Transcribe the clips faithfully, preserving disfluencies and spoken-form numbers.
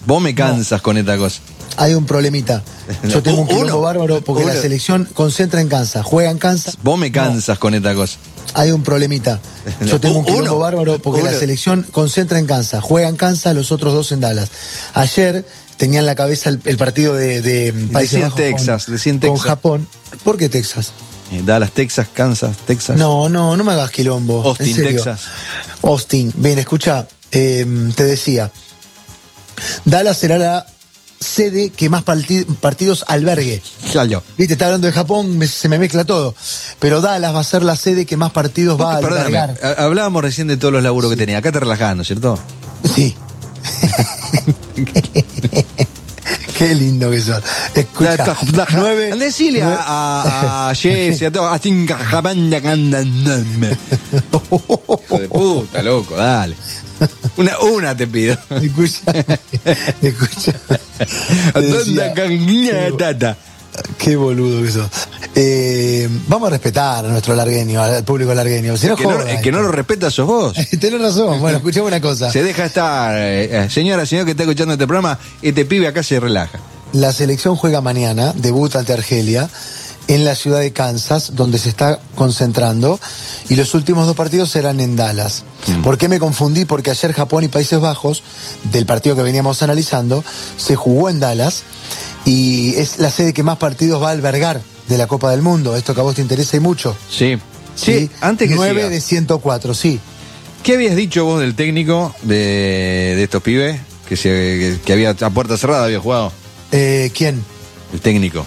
Vos me cansas no. con esta cosa. Hay un problemita. Yo tengo un quilombo bárbaro porque Uno. la selección concentra en Kansas, juega en Kansas. Vos me cansas no. con esta cosa. Hay un problemita. Yo tengo un quilombo Uno. bárbaro porque Uno. la selección concentra en Kansas, juega en Kansas, los otros dos en Dallas. Ayer tenía en la cabeza el, el partido de, de Países Bajos Texas, con, Texas. con Japón. ¿Por qué Texas? Eh, Dallas, Texas, Kansas, Texas. No, no, no me hagas quilombo. Austin, en serio. Texas. Austin. Bien, escucha, eh, te decía, Dallas será la sede que más partid partidos albergue. Ya yo. Viste, está hablando de Japón, me, se me mezcla todo. Pero Dallas va a ser la sede que más partidos va a albergar. Perdóname, hablábamos recién de todos los laburos sí. que tenía. Acá te relajás, ¿no es cierto? Sí. Qué lindo que son. Escucha, nueve... Decile a, a, a Jesse, a todos, a Cinca Japanda Canda. Hijo de puta, loco, dale. Una, una te pido. Escucha, escucha. ¿Dónde cagña tata? Qué boludo que sos. Eh, vamos a respetar a nuestro largueño, al público largueño. Si no el que, no, el que no lo respeta sos vos. Tenés razón. Bueno, escuchame una cosa. Se deja estar, eh, señora, señor que está escuchando este programa, este pibe acá se relaja. La selección juega mañana, debuta ante Argelia, en la ciudad de Kansas, donde se está concentrando, y los últimos dos partidos serán en Dallas. Mm. ¿Por qué me confundí? Porque ayer Japón y Países Bajos, del partido que veníamos analizando, se jugó en Dallas, y es la sede que más partidos va a albergar de la Copa del Mundo. Esto que a vos te interesa y mucho. Sí. Sí, sí. Antes que nueve siga. de ciento cuatro, sí. ¿Qué habías dicho vos del técnico de, de estos pibes? Que, se, que, que había a puerta cerrada había jugado. Eh, ¿Quién? El técnico.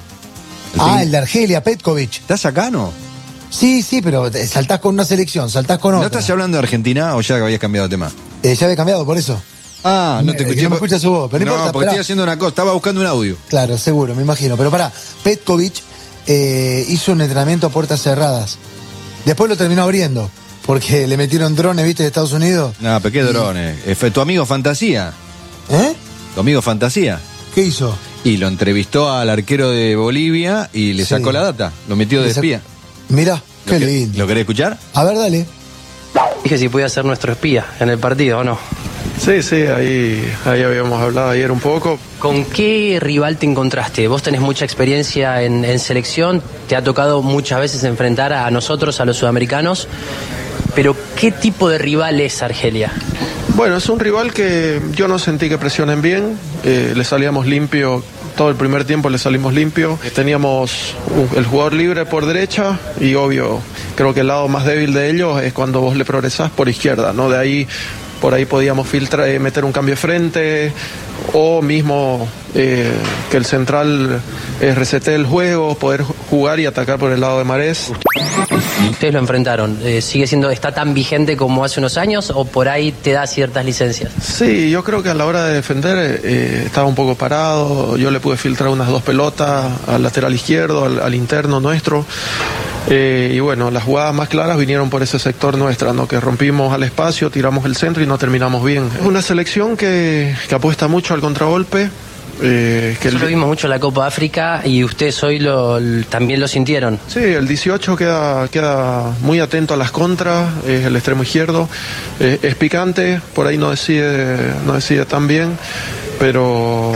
El ah, técnico. El de Argelia, Petkovic. ¿Estás acá, no? Sí, sí, pero saltás con una selección, saltás con otra. ¿No estás hablando de Argentina o ya habías cambiado de tema? Eh, ya había cambiado, por eso. Ah, no te escuché. No me escucha su voz, pero no, no importa. porque Esperá. estoy haciendo una cosa, estaba buscando un audio. Claro, seguro, me imagino. Pero pará, Petkovic eh, hizo un entrenamiento a puertas cerradas. Después lo terminó abriendo, porque le metieron drones, ¿viste, de Estados Unidos? No, pero qué drones. Y... ¿Tu amigo Fantasía? ¿Eh? ¿Tu amigo Fantasía? ¿Qué hizo? Y lo entrevistó al arquero de Bolivia y le sacó sí. la data. Lo metió de espía. Mirá, qué ¿Lo lindo. ¿Lo querés escuchar? A ver, dale. Dije si podía ser nuestro espía en el partido o no. Sí, sí, ahí, ahí habíamos hablado ayer un poco. ¿Con qué rival te encontraste? Vos tenés mucha experiencia en, en selección, te ha tocado muchas veces enfrentar a nosotros, a los sudamericanos, pero ¿qué tipo de rival es Argelia? Bueno, es un rival que yo no sentí que presionen bien, eh, le salíamos limpio, todo el primer tiempo le salimos limpio, teníamos un, el jugador libre por derecha y obvio, creo que el lado más débil de ellos es cuando vos le progresás por izquierda, ¿no? De ahí... Por ahí podíamos filtrar, eh, meter un cambio de frente o mismo eh, que el central eh, resete el juego, poder jugar y atacar por el lado de Marés. Ustedes lo enfrentaron, eh, ¿sigue siendo, está tan vigente como hace unos años o por ahí te da ciertas licencias? Sí, yo creo que a la hora de defender eh, estaba un poco parado, yo le pude filtrar unas dos pelotas al lateral izquierdo, al, al interno nuestro. Eh, y bueno, las jugadas más claras vinieron por ese sector nuestra, ¿no? Que rompimos al espacio, tiramos el centro y no terminamos bien. Es una selección que, que apuesta mucho al contragolpe. Eh, que el... lo vimos mucho en la Copa África y ustedes hoy lo, también lo sintieron. Sí, el dieciocho queda, queda muy atento a las contras, es el extremo izquierdo, eh, es picante, por ahí no decide, no decide tan bien, pero,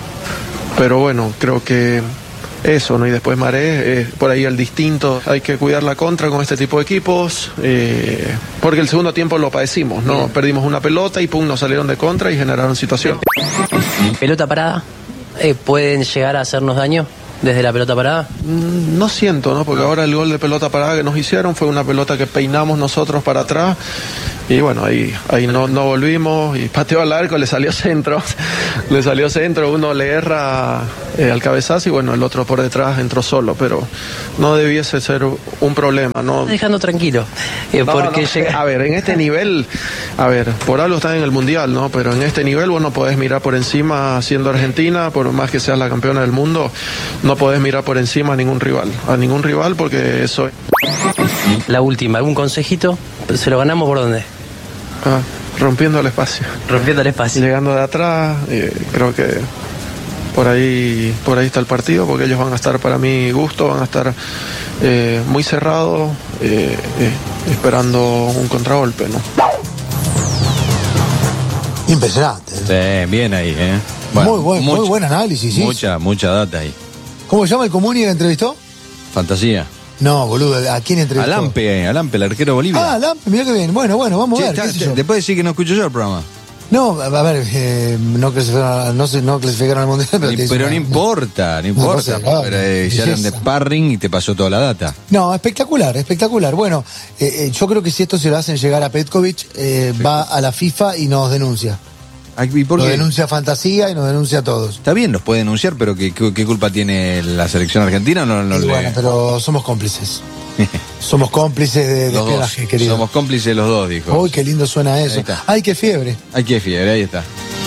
pero bueno, creo que eso, ¿no? Y después Maré, eh, por ahí el distinto, hay que cuidar la contra con este tipo de equipos, eh, porque el segundo tiempo lo padecimos, ¿no? Perdimos una pelota y pum, nos salieron de contra y generaron situación. ¿Pelota parada? Eh, ¿Pueden llegar a hacernos daño desde la pelota parada? Mm, no siento, ¿no? Porque ahora el gol de pelota parada que nos hicieron fue una pelota que peinamos nosotros para atrás. Y bueno, ahí, ahí no, no volvimos y pateó al arco, le salió centro, le salió centro, uno le erra eh, al cabezazo y bueno, el otro por detrás entró solo, pero no debiese ser un problema, ¿no? Dejando tranquilo, eh, no, porque no, llega... A ver, en este nivel, a ver, por algo están en el Mundial, ¿no? Pero en este nivel vos no podés mirar por encima siendo Argentina, por más que seas la campeona del mundo, no podés mirar por encima a ningún rival, a ningún rival porque eso... La última, ¿algún consejito? ¿Se lo ganamos por dónde? Ah, rompiendo el espacio. Rompiendo el espacio. Llegando de atrás, eh, creo que por ahí, por ahí está el partido, porque ellos van a estar, para mi gusto, van a estar eh, muy cerrados, eh, eh, esperando un contragolpe, ¿no? Impresionante. Sí, bien ahí, ¿eh? Muy buen, muy buen análisis, sí. Mucha, mucha data ahí. ¿Cómo se llama el Comuni que entrevistó? Fantasía. No, boludo, ¿a quién entrevistó? A Lampe, a Lampe, el arquero de Bolivia. Ah, Lampe, mirá que bien. Bueno, bueno, vamos Che, a ver. está- qué sé te- yo. después decir que no escucho yo el programa. No, a ver, eh, no, clasificaron, no, sé, no clasificaron al Mundial, pero, Ni- te hizo pero una- no importa, no una cosa importa. de grave, Pero eh, ya eran de belleza. sparring y te pasó toda la data. No, espectacular, espectacular. Bueno, eh, eh, yo creo que si esto se lo hacen llegar a Petkovic, eh, va a la FIFA y nos denuncia. Ay, ¿y por Nos qué? denuncia a Fantasía y nos denuncia a todos. Está bien, los puede denunciar, pero ¿qué, qué, qué culpa tiene la selección argentina? No, no Y le- bueno, pero somos cómplices. Somos cómplices de, de los dos. espionaje, querido. Somos cómplices los dos, dijo. Uy, qué lindo suena eso. Ahí está. Ay, qué fiebre. Ay, qué fiebre, ahí está.